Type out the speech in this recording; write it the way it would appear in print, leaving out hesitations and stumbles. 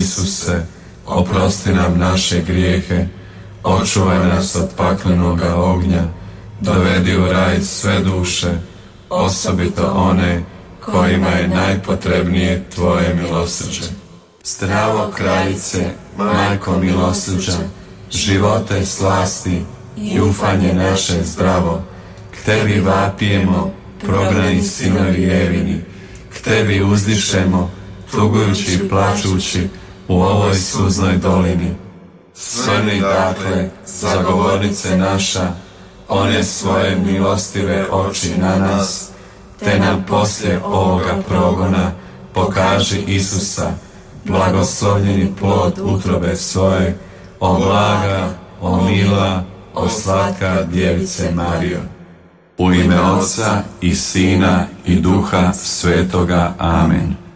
Isuse, oprosti nam naše grijehe, očuvaj nas od paklenoga ognja, dovedi u raj sve duše, osobito one kojima je najpotrebnije Tvoje milosrđe. Zdravo kraljice, majko milosrđa, živote, slasti i ufanje naše zdravo, k Tebi vapijemo, prognani sinovi Evini, k Tebi uzdišemo, tugujući i plačući u ovoj suznoj dolini. Svrni dakle, zagovornice naša, one svoje milostive oči na nas, te nam poslije ovoga progona pokaži Isusa, blagoslovljeni plod utrobe svoje, o blaga, o mila, o slatka Djevice Marijo. U ime Oca i Sina i Duha Svetoga. Amen.